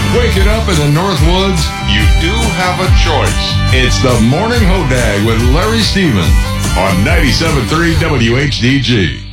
Waking up in the Northwoods, you do have a choice. It's the Morning Hodag with Larry Stevens on 97.3 WHDG.